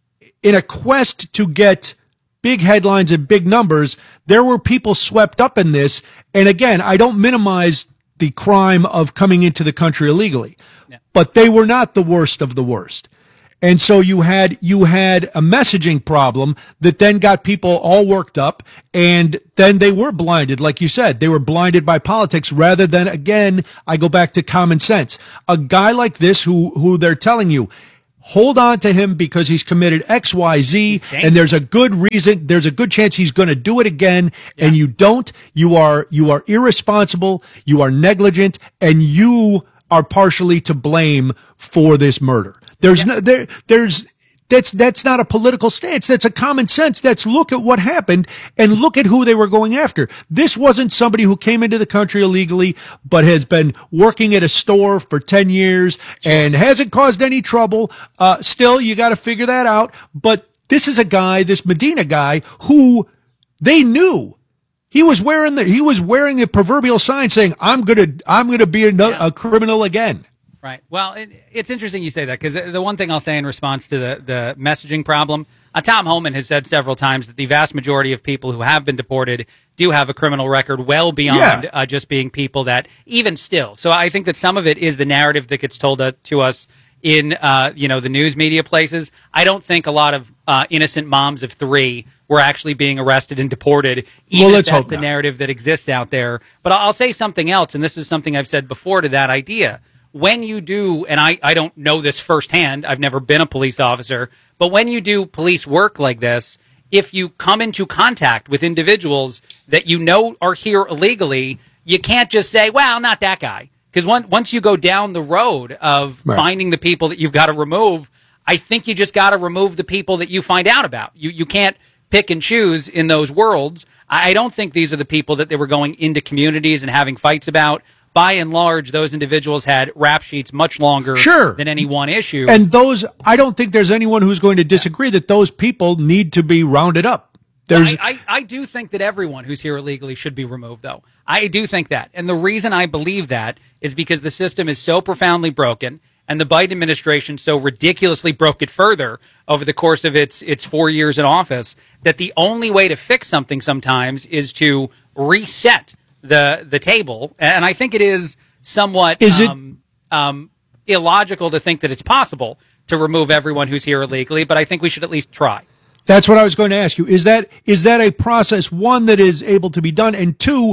in a quest to get big headlines and big numbers, there were people swept up in this. And again, I don't minimize the crime of coming into the country illegally, yeah. but they were not the worst of the worst. And so you had, you had a messaging problem that then got people all worked up, and then they were blinded. Like you said, they were blinded by politics rather than, again, I go back to common sense. A guy like this who, who they're telling you, hold on to him because he's committed X, Y, Z, and there's a good reason, there's a good chance he's going to do it again, yeah. and you don't, you are, you are irresponsible, you are negligent, and you are partially to blame for this murder. There's yeah. no, there, there's, that's, that's not a political stance. That's a common sense. That's look at what happened and look at who they were going after. This wasn't somebody who came into the country illegally, but has been working at a store for ten years and hasn't caused any trouble. Uh, still, you got to figure that out. But this is a guy, this Medina guy, who they knew. He was wearing the, he was wearing a proverbial sign saying, I'm going to, I'm going to be a, yeah. a criminal again. Right. Well, it, it's interesting you say that because the one thing I'll say in response to the, the messaging problem, uh, Tom Homan has said several times that the vast majority of people who have been deported do have a criminal record well beyond yeah. uh, just being people that even still. So I think that some of it is the narrative that gets told uh, to us in, uh, you know, the news media places. I don't think a lot of uh, innocent moms of three were actually being arrested and deported, even well, if that's the not. narrative that exists out there. But I'll say something else, and this is something I've said before to that idea. When you do, and I, I don't know this firsthand, I've never been a police officer, but when you do police work like this, if you come into contact with individuals that you know are here illegally, you can't just say, well, not that guy. Because once you go down the road of right. finding the people that you've got to remove, I think you just got to remove the people that you find out about. You, you can't pick and choose in those worlds. I don't think these are the people that they were going into communities and having fights about. By and large, those individuals had rap sheets much longer sure. than any one issue. And those, I don't think there's anyone who's going to disagree yeah. that those people need to be rounded up. There's, well, I, I, I do think that everyone who's here illegally should be removed, though. I do think that. And the reason I believe that is because the system is so profoundly broken, and the Biden administration so ridiculously broke it further over the course of its its four years in office, that the only way to fix something sometimes is to reset the the table. And I think it is somewhat is it, um, um, illogical to think that it's possible to remove everyone who's here illegally, but I think we should at least try. That's what I was going to ask you. Is that is that a process, one, that is able to be done, and two,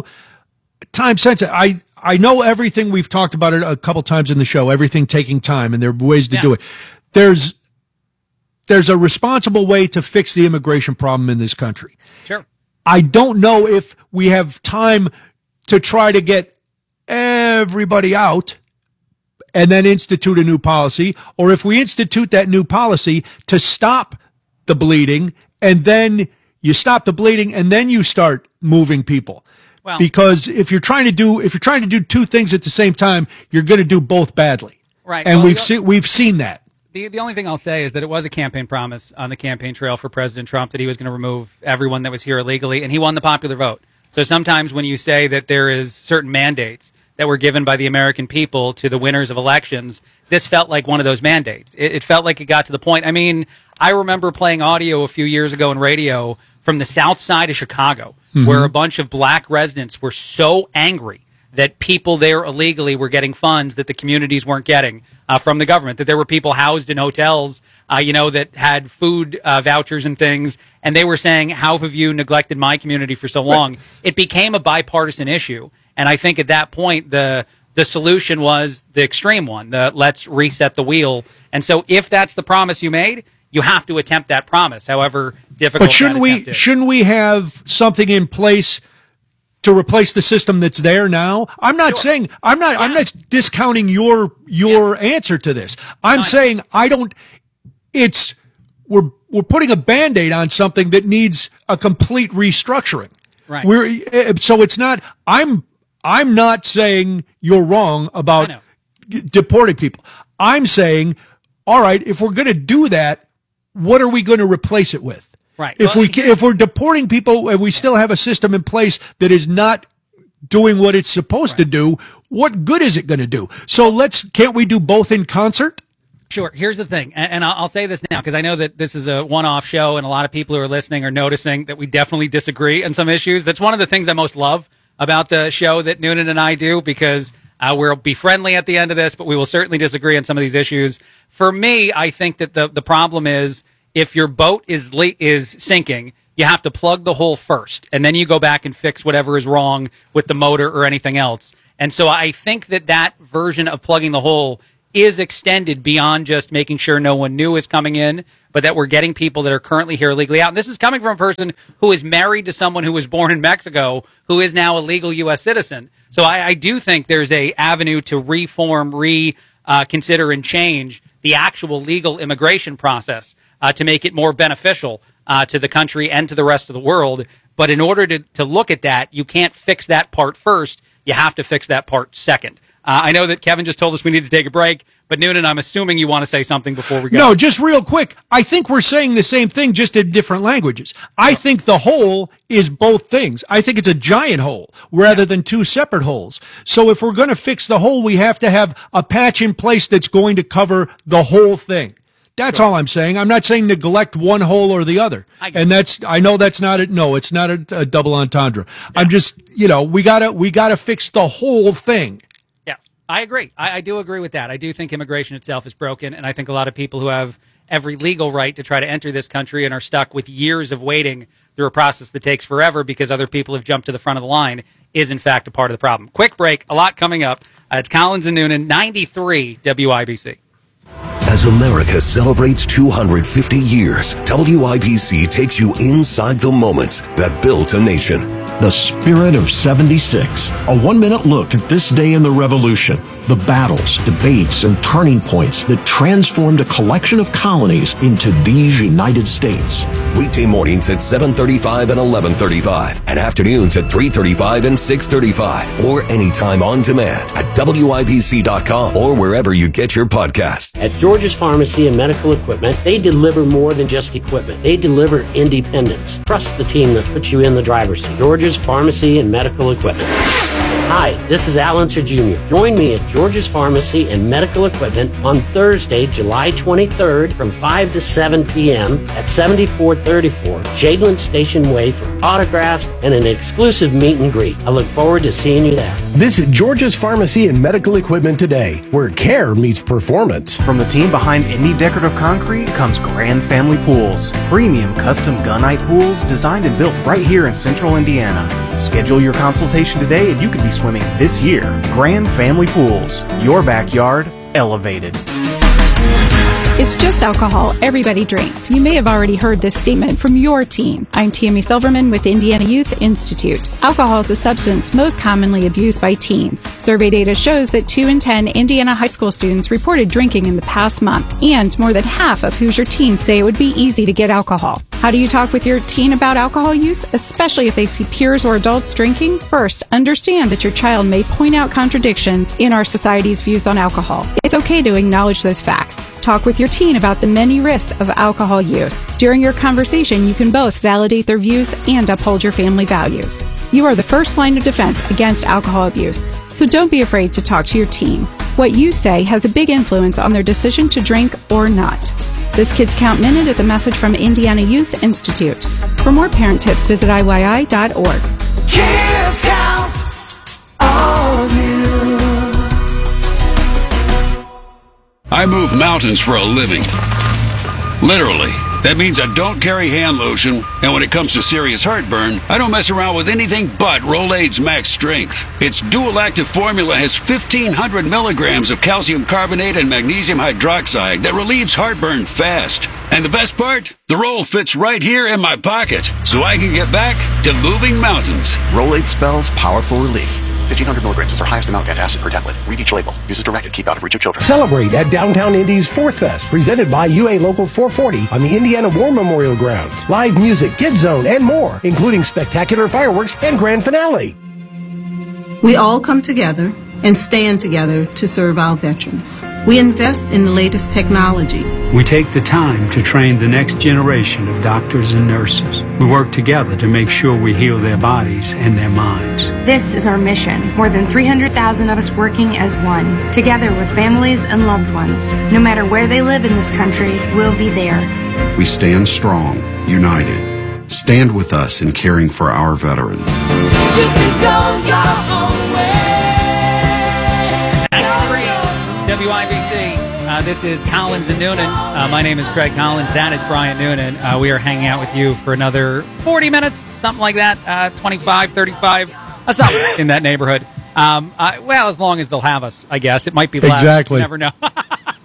time sensitive? I, I know everything, we've talked about it a couple times in the show, everything taking time, and there are ways to yeah. do it. There's there's a responsible way to fix the immigration problem in this country. Sure. I don't know if we have time to try to get everybody out and then institute a new policy, or if we institute that new policy to stop the bleeding, and then you stop the bleeding and then you start moving people. Well, because if you're trying to do if you're trying to do two things at the same time, you're going to do both badly. Right. And well, we've the, seen we've seen that. The the only thing I'll say is that it was a campaign promise on the campaign trail for President Trump that he was going to remove everyone that was here illegally, and he won the popular vote. So sometimes when you say that there is certain mandates that were given by the American people to the winners of elections, this felt like one of those mandates. It, it felt like it got to the point. I mean, I remember playing audio a few years ago in radio from the south side of Chicago, mm-hmm. where a bunch of black residents were so angry that people there illegally were getting funds that the communities weren't getting uh, from the government, that there were people housed in hotels, uh, you know, that had food uh, vouchers and things, and they were saying, how have you neglected my community for so long? Right. It became a bipartisan issue, and I think at that point the the solution was the extreme one, the let's reset the wheel. And so if that's the promise you made, you have to attempt that promise, however difficult. But shouldn't we is. shouldn't we have something in place to replace the system that's there now? I'm not sure. saying I'm not yeah. I'm not discounting your your yeah. answer to this. I'm Fine. saying I don't. It's we're we're putting a Band-Aid on something that needs a complete restructuring. Right. We're so it's not. I'm I'm not saying you're wrong about deporting people. I'm saying, all right, if we're going to do that, what are we going to replace it with? Right. If well, we if we're deporting people and we still have a system in place that is not doing what it's supposed right. to do, what good is it going to do? So let's can't we do both in concert? Sure. Here's the thing, and, and I'll, I'll say this now because I know that this is a one-off show, and a lot of people who are listening are noticing that we definitely disagree on some issues. That's one of the things I most love about the show that Noonan and I do, because uh, we'll be friendly at the end of this, but we will certainly disagree on some of these issues. For me, I think that the the problem is if your boat is le- is sinking, you have to plug the hole first, and then you go back and fix whatever is wrong with the motor or anything else. And so I think that that version of plugging the hole is extended beyond just making sure no one new is coming in, but that we're getting people that are currently here illegally out. And this is coming from a person who is married to someone who was born in Mexico, who is now a legal U S citizen. So I, I do think there's a avenue to reform, reconsider, uh, and change the actual legal immigration process uh, to make it more beneficial uh, to the country and to the rest of the world. But in order to, to look at that, you can't fix that part first. You have to fix that part second. Uh, I know that Kevin just told us we need to take a break, but Noonan, I'm assuming you want to say something before we go. No, just real quick. I think we're saying the same thing, just in different languages. I yeah. think the hole is both things. I think it's a giant hole rather yeah. than two separate holes. So if we're going to fix the hole, we have to have a patch in place that's going to cover the whole thing. That's sure. all I'm saying. I'm not saying neglect one hole or the other. And that's, I know that's not a, no, it's not a, a double entendre. Yeah. I'm just, you know, we gotta, we gotta fix the whole thing. Yes, I agree. I, I do agree with that. I do think immigration itself is broken, and I think a lot of people who have every legal right to try to enter this country and are stuck with years of waiting through a process that takes forever because other people have jumped to the front of the line is, in fact, a part of the problem. Quick break, a lot coming up. Uh, it's Collins and Noonan, ninety-three W I B C. As America celebrates two hundred fifty years, W I B C takes you inside the moments that built a nation. The Spirit of seventy-six. A one-minute look at this day in the Revolution. The battles, debates, and turning points that transformed a collection of colonies into these United States. Weekday mornings at seven thirty-five and eleven thirty-five, and afternoons at three thirty-five and six thirty-five, or anytime on demand at W I B C dot com or wherever you get your podcast. At George's Pharmacy and Medical Equipment, they deliver more than just equipment. They deliver independence. Trust the team that puts you in the driver's seat. George's Pharmacy and Medical Equipment. Hi, this is Al Unser Junior Join me at George's Pharmacy and Medical Equipment on Thursday, July twenty-third from five to seven p.m. at seventy-four thirty-four Shadeland Station Way for autographs and an exclusive meet and greet. I look forward to seeing you there. Visit George's Pharmacy and Medical Equipment today, where care meets performance. From the team behind Indie Decorative Concrete comes Grand Family Pools, premium custom gunite pools designed and built right here in central Indiana. Schedule your consultation today and you could be swimming this year. Grand Family Pools, your backyard elevated. It's just alcohol. Everybody drinks. You may have already heard this statement from your teen. I'm Tammy Silverman with Indiana Youth Institute. Alcohol is a substance most commonly abused by teens. Survey data shows that two in ten Indiana high school students reported drinking in the past month, and more than half of Hoosier teens say it would be easy to get alcohol. How do you talk with your teen about alcohol use, especially if they see peers or adults drinking? First, understand that your child may point out contradictions in our society's views on alcohol. It's okay to acknowledge those facts. Talk with your teen about the many risks of alcohol use. During your conversation, you can both validate their views and uphold your family values. You are the first line of defense against alcohol abuse, so don't be afraid to talk to your teen. What you say has a big influence on their decision to drink or not. This Kids Count Minute is a message from Indiana Youth Institute. For more parent tips, visit I Y I dot org. Kids Count on you. I move mountains for a living. Literally. That means I don't carry hand lotion, and when it comes to serious heartburn, I don't mess around with anything but Rolaids Max Strength. Its dual-active formula has fifteen hundred milligrams of calcium carbonate and magnesium hydroxide that relieves heartburn fast. And the best part? The roll fits right here in my pocket, so I can get back to moving mountains. Rolaids spells powerful relief. fifteen hundred milligrams is our highest amount of antacid per tablet. Read each label. Use as directed. Keep out of reach of children. Celebrate at Downtown Indy's Fourth Fest, presented by U A Local four forty on the Indiana War Memorial Grounds. Live music, Kids Zone, and more, including spectacular fireworks and grand finale. We all come together and stand together to serve our veterans. We invest in the latest technology. We take the time to train the next generation of doctors and nurses. We work together to make sure we heal their bodies and their minds. This is our mission. More than three hundred thousand of us working as one, together with families and loved ones. No matter where they live in this country, we'll be there. We stand strong, united. Stand with us in caring for our veterans. You can go your own way. W I B C. Uh, this is Collins and Noonan. Uh, my name is Craig Collins. That is Brian Noonan. Uh, we are hanging out with you for another forty minutes, something like that, uh, twenty-five, thirty-five, uh, something in that neighborhood. Um, uh, well, as long as they'll have us, I guess. It might be less. Exactly. You never know. uh,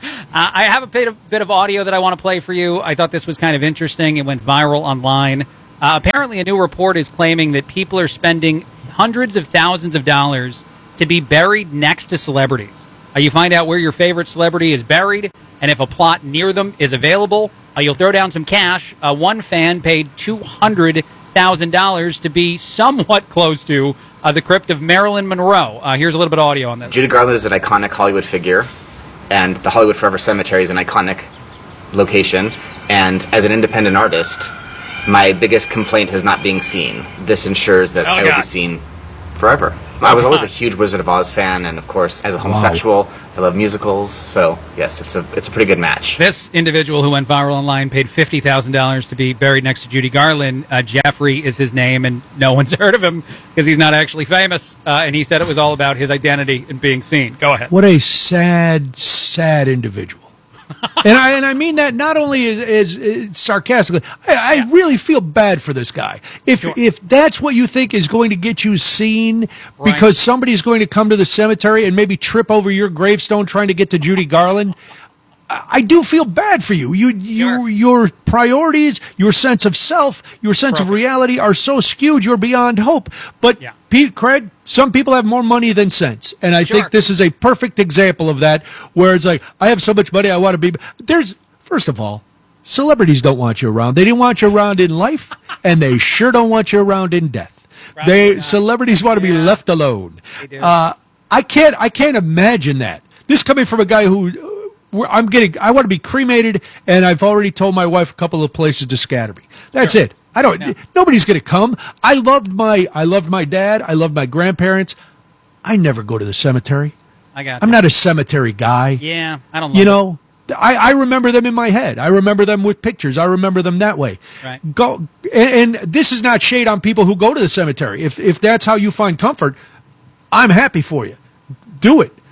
I have a bit of, bit of audio that I want to play for you. I thought this was kind of interesting. It went viral online. Uh, apparently, a new report is claiming that people are spending hundreds of thousands of dollars to be buried next to celebrities. Uh, you find out where your favorite celebrity is buried, and if a plot near them is available, uh, you'll throw down some cash. Uh, one fan paid two hundred thousand dollars to be somewhat close to uh, the crypt of Marilyn Monroe. Uh, here's a little bit of audio on this. Judy Garland is an iconic Hollywood figure, and the Hollywood Forever Cemetery is an iconic location. And as an independent artist, my biggest complaint is not being seen. This ensures that Oh, I will God. be seen forever. I was always a huge Wizard of Oz fan, and of course, as a homosexual, I love musicals. So yes, it's a it's a pretty good match. This individual who went viral online paid fifty thousand dollars to be buried next to Judy Garland. Uh, Jeffrey is his name, and no one's heard of him because he's not actually famous. Uh, and he said it was all about his identity and being seen. Go ahead. What a sad, sad individual. and I and I mean that not only as, as sarcastically. I, I really feel bad for this guy. If Sure. if that's what you think is going to get you seen, Right. because somebody is going to come to the cemetery and maybe trip over your gravestone trying to get to Judy Garland, I, I do feel bad for you. You you your priorities, your sense of self, your sense of reality are so skewed. You're beyond hope. But Pete, Craig, some people have more money than sense, and I Sure. think this is a perfect example of that, where it's like, I have so much money, I want to be. There's, first of all, celebrities don't want you around. They didn't want you around in life, and they sure don't want you around in death. They celebrities want to be left alone. Uh, I can't. I can't imagine that. This coming from a guy who. uh, we're- I'm getting. I want to be cremated, and I've already told my wife a couple of places to scatter me. That's it. I don't. Nobody's going to come. I loved my. I loved my dad. I loved my grandparents. I never go to the cemetery. I got. I'm not a cemetery guy. Yeah, I don't. You love know, I, I remember them in my head. I remember them with pictures. I remember them that way. it. Right. Go, and, and this is not shade on people who go to the cemetery. If if that's how you find comfort, I'm happy for you. Do it.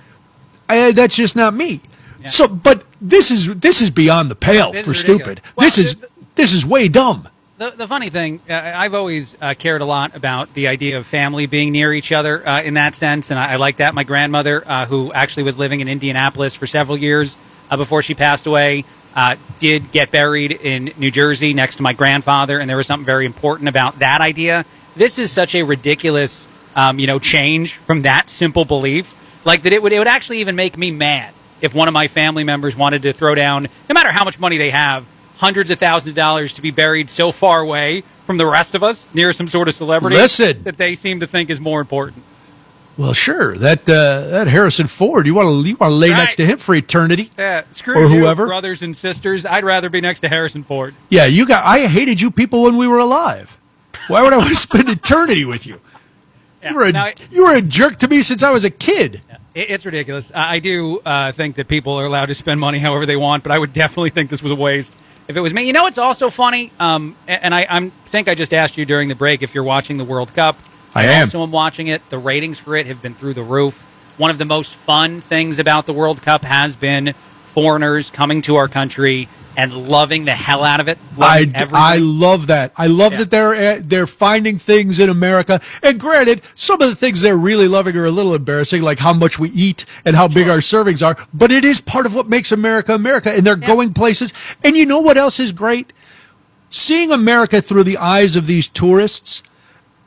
I, that's just not me. So, but this is this is beyond the pale This for is ridiculous. stupid. Well, this is this is way dumb. The, the funny thing, uh, I've always uh, cared a lot about the idea of family being near each other uh, in that sense, and I, I like that. My grandmother, uh, who actually was living in Indianapolis for several years uh, before she passed away, uh, did get buried in New Jersey next to my grandfather, and there was something very important about that idea. This is such a ridiculous, um, you know, change from that simple belief, like that it would it would actually even make me mad if one of my family members wanted to throw down, no matter how much money they have, hundreds of thousands of dollars to be buried so far away from the rest of us near some sort of celebrity Listen. that they seem to think is more important. Well, sure. That uh, that Harrison Ford, you want to you want to lay Right. next to him for eternity, Yeah, screw or you, whoever. brothers and sisters. I'd rather be next to Harrison Ford. Yeah, you got. I hated you people when we were alive. Why would I want to spend eternity with you? You were a Now- you were a jerk to me since I was a kid. It, it's ridiculous. I I do uh, think that people are allowed to spend money however they want, but I would definitely think this was a waste if it was me. You know, it's also funny, um, a- and I I'm, think I just asked you during the break if you're watching the World Cup. I am. Also am watching it. The ratings for it have been through the roof. One of the most fun things about the World Cup has been foreigners coming to our country and loving the hell out of it. I, loving everything. I love that. I love that they're uh, they're finding things in America. And granted, some of the things they're really loving are a little embarrassing, like how much we eat and how big our servings are. But it is part of what makes America America. And they're going places. And you know what else is great? Seeing America through the eyes of these tourists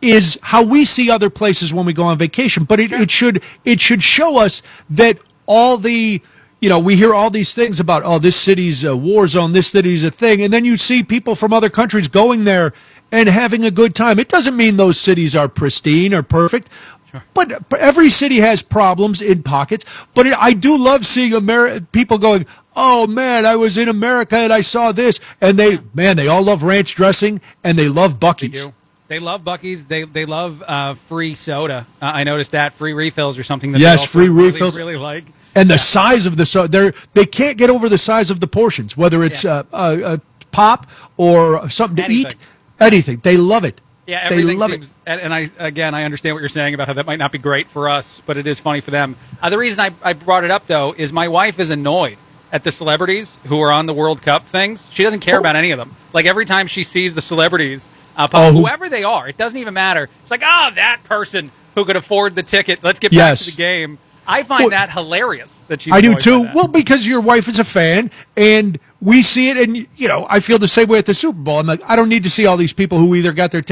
is how we see other places when we go on vacation. But it, it should it should show us that all the, you know, we hear all these things about, oh, this city's a war zone, this city's a thing, and then you see people from other countries going there and having a good time. It doesn't mean those cities are pristine or perfect. But every city has problems in pockets. But it, I do love seeing Ameri- people going, oh, man, I was in America and I saw this. And they, man, they all love ranch dressing and they love Buc-ee's. They do. They love Buc-ee's. They they love uh, free soda. Uh, I noticed that. Free refills or something that yes, they also free really, refills. really like. And the yeah. size of the soda, they're, they can't get over the size of the portions, whether it's yeah. uh, a, a pop or something to Anything. eat, anything. They love it. Yeah, everything they love seems, it. And, and I again, I understand what you're saying about how that might not be great for us, but it is funny for them. Uh, the reason I, I brought it up, though, is my wife is annoyed at the celebrities who are on the World Cup things. She doesn't care oh. about any of them. Like, every time she sees the celebrities, uh, pop, oh, whoever they are, it doesn't even matter. It's like, oh, that person who could afford the ticket. Let's get yes. back to the game. I find well, that hilarious that she's I do, annoyed too. by that. Well, because your wife is a fan, and we see it, and, you know, I feel the same way at the Super Bowl. I'm like, I don't need to see all these people who either got their tickets